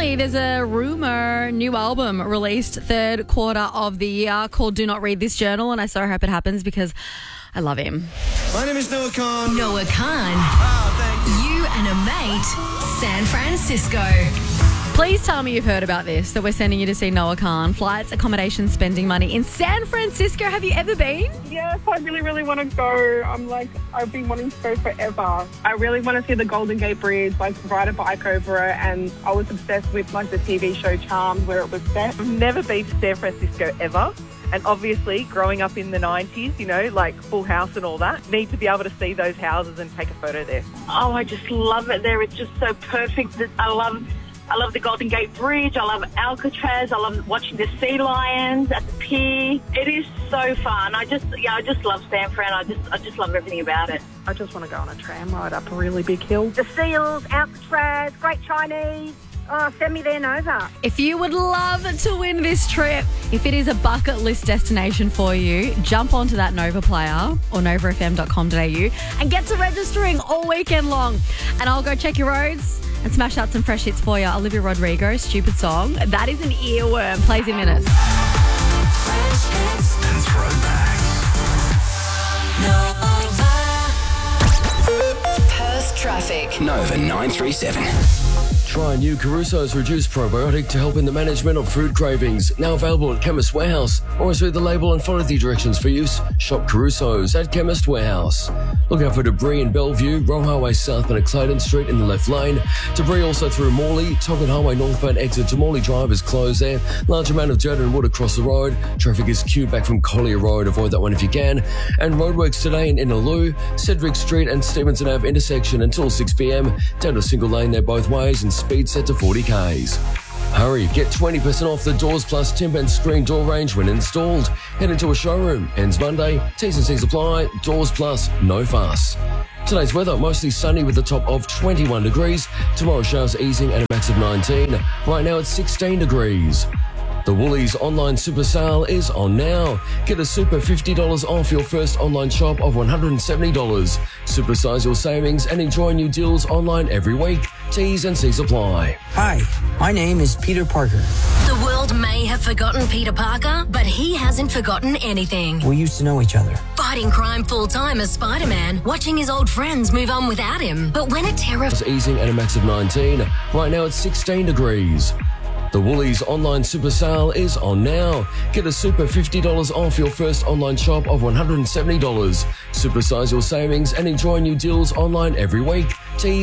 Hey, there's a rumour, new album released third quarter of the year called Do Not Read This Journal, and I so hope it happens because I love him. My name is Noah Khan. Noah Khan. Oh, thank you. You and a mate, San Francisco. Please tell me you've heard about this, that we're sending you to see Noah Khan. Flights, accommodation, spending money in San Francisco. Have you ever been? Yes, I really want to go. I've been wanting to go forever. I really want to see the Golden Gate Bridge, ride a bike over it, and I was obsessed with the TV show Charmed where it was set. I've never been to San Francisco ever. And obviously, growing up in the 90s, Full House and all that, need to be able to see those houses and take a photo there. Oh, I just love it there. It's just so perfect. I love the Golden Gate Bridge. I love Alcatraz. I love watching the sea lions at the pier. It is so fun. I just love San Fran. I just love everything about it. I just want to go on a tram ride up a really big hill. The seals, Alcatraz, Great Chinese. Oh, send me there, Nova. If you would love to win this trip, if it is a bucket list destination for you, jump onto that Nova player or novafm.com.au and get to registering all weekend long. And I'll go check your roads and smash out some fresh hits for you. Olivia Rodrigo, Stupid Song. That is an earworm. Plays in minutes. Fresh hits and throwbacks. Perth traffic. Nova 937. Try new Caruso's Reduced Probiotic to help in the management of food cravings. Now available at Chemist Warehouse. Always read the label and follow the directions for use. Shop Caruso's at Chemist Warehouse. Look out for debris in Bellevue, Roe Highway southbound at Clayton Street in the left lane. Debris also through Morley. Toggett Highway northbound exit to Morley Drive is closed there. Large amount of dirt and wood across the road. Traffic is queued back from Collier Road. Avoid that one if you can. And roadworks today in Innaloo, Cedric Street and Stevenson Ave intersection until 6 p.m. Down to single lane there both ways and speed set to 40 k's. Hurry, get 20% off the Doors Plus timber and screen door range when installed. Head into a showroom. Ends Monday. T's and C's apply. Doors Plus, no fuss. Today's weather, mostly sunny with a top of 21 degrees. Tomorrow showers easing at a max of 19. Right now it's 16 degrees. The Woolies online super sale is on now. Get a super $50 off your first online shop of $170. Supersize your savings and enjoy new deals online every week. T's and C's apply. Hi, my name is Peter Parker. The world may have forgotten Peter Parker, but he hasn't forgotten anything. We used to know each other. Fighting crime full-time as Spider-Man, watching his old friends move on without him. But when a terror... Easing at a max of 19. Right now it's 16 degrees. The Woolies online super sale is on now. Get a super $50 off your first online shop of $170. Supersize your savings and enjoy new deals online every week. T's